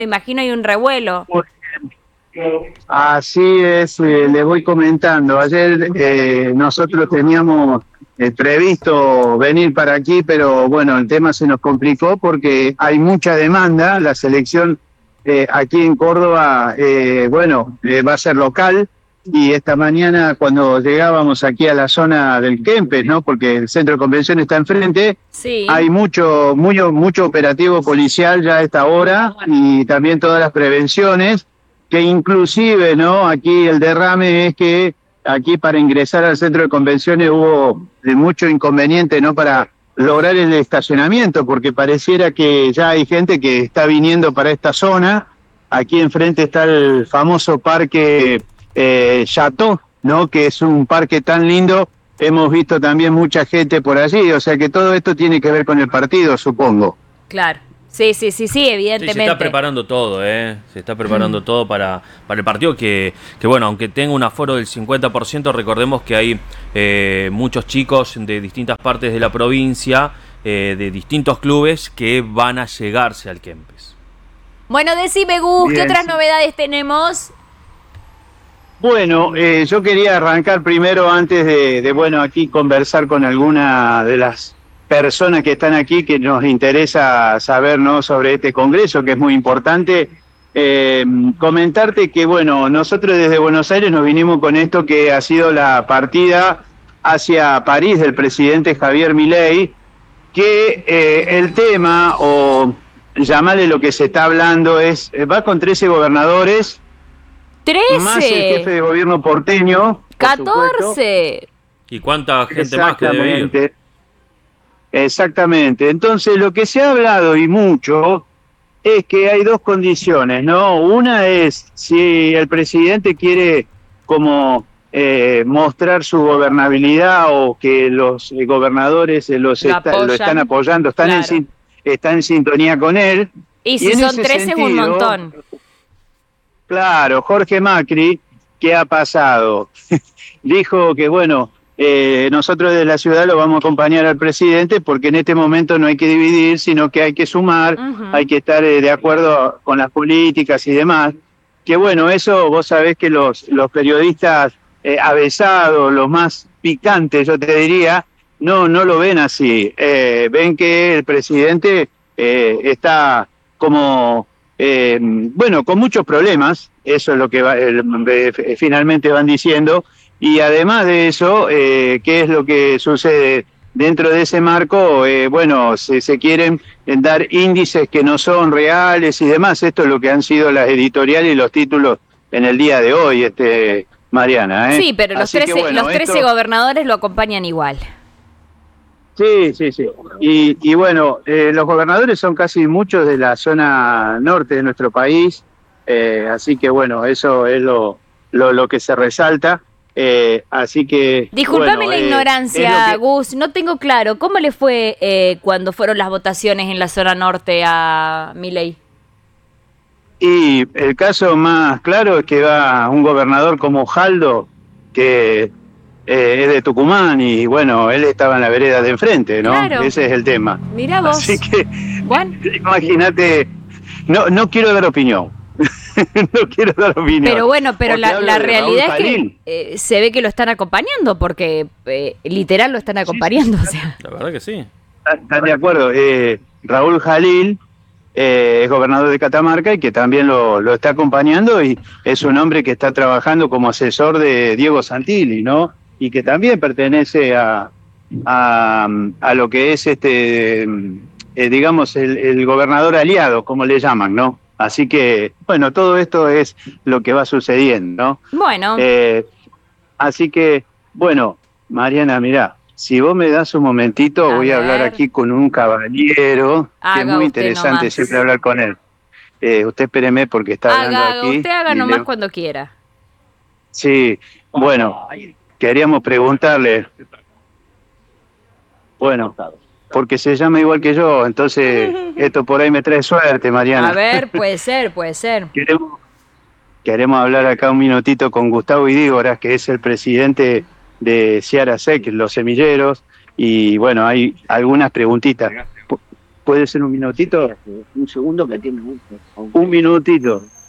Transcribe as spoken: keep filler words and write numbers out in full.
me imagino hay un revuelo. Así es, eh, les voy comentando. Ayer eh, nosotros teníamos eh, previsto venir para aquí, pero bueno, el tema se nos complicó porque hay mucha demanda. La selección eh, aquí en Córdoba, eh, bueno, eh, va a ser local. Y esta mañana cuando llegábamos aquí a la zona del Kempes, ¿no? Porque el centro de convención está enfrente, Sí. hay mucho, mucho, mucho operativo policial ya a esta hora y también todas las prevenciones, que inclusive, ¿no? Aquí el derrame es que aquí para ingresar al centro de convenciones hubo mucho inconveniente, ¿no? Para lograr el estacionamiento, porque pareciera que ya hay gente que está viniendo para esta zona. Aquí enfrente está el famoso parque eh, Chateau, ¿no? Que es un parque tan lindo. Hemos visto también mucha gente por allí, o sea que todo esto tiene que ver con el partido, supongo. Claro. Sí, sí, sí, sí, evidentemente. Sí, se está preparando todo, ¿eh? Se está preparando mm. todo para, para el partido que, que, bueno, aunque tenga un aforo del cincuenta por ciento, recordemos que hay eh, muchos chicos de distintas partes de la provincia, eh, de distintos clubes, que van a llegarse al Kempes. Bueno, decime, Gus, ¿qué otras sí. novedades tenemos? Bueno, eh, yo quería arrancar primero antes de, de, bueno, aquí conversar con alguna de las personas que están aquí, que nos interesa saber, ¿no? Sobre este congreso, que es muy importante. Eh, comentarte que, bueno, nosotros desde Buenos Aires nos vinimos con esto que ha sido la partida hacia París del presidente Javier Milei, que eh, el tema, o llamarle lo que se está hablando, es, va con trece gobernadores, trece más el jefe de gobierno porteño, catorce. ¿Y cuánta gente más que debe ir? Exactamente. Entonces, lo que se ha hablado y mucho es que hay dos condiciones, ¿no? Una es si el presidente quiere como eh, mostrar su gobernabilidad o que los eh, gobernadores eh, los lo, está, lo están apoyando, están, claro. en, están en sintonía con él. Y si y son trece es un montón. Claro, Jorge Macri, ¿qué ha pasado? Dijo que, bueno, Eh, nosotros de la ciudad lo vamos a acompañar al presidente porque en este momento no hay que dividir, sino que hay que sumar, uh-huh. hay que estar eh, de acuerdo con las políticas y demás. Que bueno, eso vos sabés que los, los periodistas eh, avesados, los más picantes, yo te diría, no, no lo ven así. Eh, ven que el presidente eh, está como, eh, bueno, con muchos problemas, eso es lo que va, eh, finalmente van diciendo. Y además de eso, eh, ¿qué es lo que sucede? Dentro de ese marco, eh, bueno, se, se quieren dar índices que no son reales y demás. Esto es lo que han sido las editoriales y los títulos en el día de hoy, este Mariana. ¿eh? Sí, pero los trece, que, bueno, los trece esto... gobernadores lo acompañan igual. Sí, sí, sí. Y, y bueno, eh, los gobernadores son casi muchos de la zona norte de nuestro país. Eh, así que bueno, eso es lo, lo, lo que se resalta. Eh, así que discúlpame bueno, la eh, ignorancia, que... Gus, no tengo claro cómo le fue eh, cuando fueron las votaciones en la zona norte a Milei. Y el caso más claro es que va un gobernador como Jaldo, que eh, es de Tucumán y bueno, él estaba en la vereda de enfrente, ¿no? Claro. Ese es el tema. Mirá vos. Así que Juan, imagínate, no, no quiero dar opinión. No quiero dar opinión. Pero bueno, pero la, la realidad es que eh, se ve que lo están acompañando, porque eh, literal lo están acompañando. Sí, sí. O sea. La verdad que sí. Están de acuerdo. Eh, Raúl Jalil eh, es gobernador de Catamarca y que también lo, lo está acompañando y es un hombre que está trabajando como asesor de Diego Santilli, ¿no? Y que también pertenece a, a, a lo que es este, eh, digamos, el, el gobernador aliado, como le llaman, ¿no? Así que, bueno, todo esto es lo que va sucediendo, ¿no? Bueno. Eh, así que, bueno, Mariana, mirá, si vos me das un momentito, a voy ver. a hablar aquí con un caballero, haga que es muy interesante nomás. Siempre hablar con él. Eh, usted espéreme porque está haga, hablando aquí. Usted haga nomás le... cuando quiera. Sí, bueno, queríamos preguntarle, bueno... porque se llama igual que yo, entonces esto por ahí me trae suerte, Mariana. A ver, puede ser, puede ser. Queremos, queremos hablar acá un minutito con Gustavo Idígoras, que es el presidente de Ciara Sec, los semilleros, y bueno, hay algunas preguntitas. ¿Puede ser un minutito? Un segundo que tiene un, un minutito.